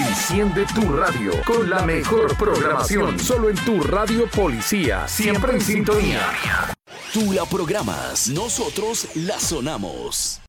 Enciende tu radio con la mejor programación. Solo en tu radio Policía. Siempre en sintonía. Tú la programas, nosotros la sonamos.